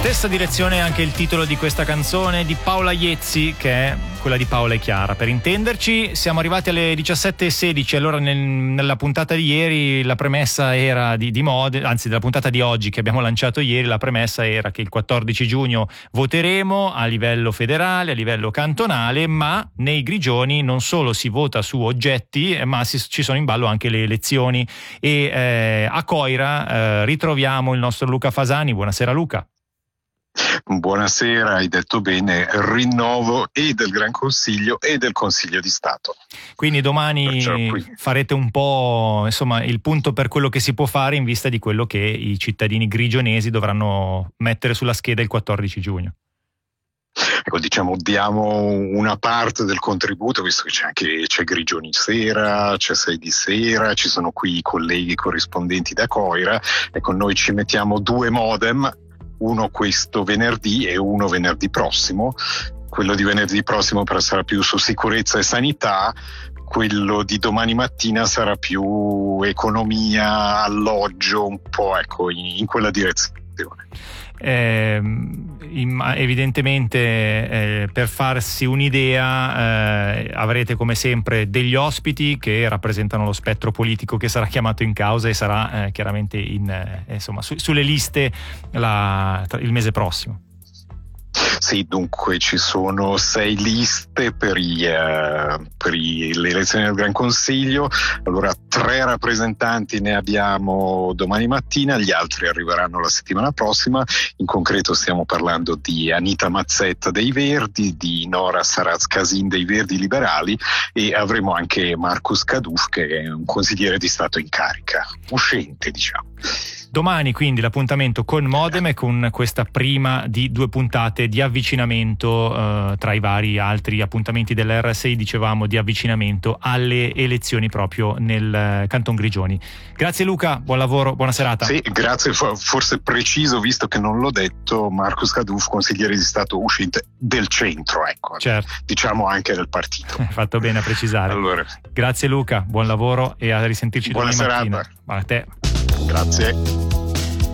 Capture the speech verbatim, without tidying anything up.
Stessa direzione anche il titolo di questa canzone di Paola Iezzi, che è quella di Paola e Chiara. Per intenderci, siamo arrivati alle diciassette e sedici. Allora nel, nella puntata di ieri la premessa era di, di Mode, anzi della puntata di oggi che abbiamo lanciato ieri, la premessa era che il quattordici giugno voteremo a livello federale, a livello cantonale, ma nei Grigioni non solo si vota su oggetti, ma si, ci sono in ballo anche le elezioni. E eh, a Coira eh, ritroviamo il nostro Luca Fasani. Buonasera Luca. Buonasera, hai detto bene, rinnovo e del Gran Consiglio e del Consiglio di Stato. Quindi domani qui... farete un po' insomma il punto per quello che si può fare in vista di quello che i cittadini grigionesi dovranno mettere sulla scheda il quattordici giugno. Ecco, diciamo, diamo una parte del contributo, visto che c'è anche c'è Grigioni Sera, c'è sei di Sera, ci sono qui i colleghi corrispondenti da Coira. Ecco, noi ci mettiamo due modem, uno questo venerdì e uno venerdì prossimo. Quello di venerdì prossimo sarà più su sicurezza e sanità, quello di domani mattina sarà più economia, alloggio, un po' ecco in, in quella direzione. Eh, evidentemente eh, per farsi un'idea eh, avrete come sempre degli ospiti che rappresentano lo spettro politico che sarà chiamato in causa e sarà eh, chiaramente in, eh, insomma, su, sulle liste la, il mese prossimo. Sì, dunque ci sono sei liste per, i, uh, per i, le elezioni del Gran Consiglio. Allora, tre rappresentanti ne abbiamo domani mattina, gli altri arriveranno la settimana prossima. In concreto stiamo parlando di Anita Mazzetta dei Verdi, di Nora Saraz-Casin dei Verdi Liberali e avremo anche Marcus Kaduf, che è un consigliere di Stato in carica, uscente diciamo. Domani quindi l'appuntamento con Modem e con questa prima di due puntate di avvicinamento eh, tra i vari altri appuntamenti dell'R S I, dicevamo, di avvicinamento alle elezioni proprio nel Canton Grigioni. Grazie Luca, buon lavoro, buona serata. Sì, grazie, forse preciso visto che non l'ho detto, Marcus Kaduf, consigliere di Stato uscente del centro, ecco, certo. Diciamo anche del partito. Hai fatto bene a precisare. Allora. Grazie Luca, buon lavoro e a risentirci buona domani serata. mattina. A te. Grazie.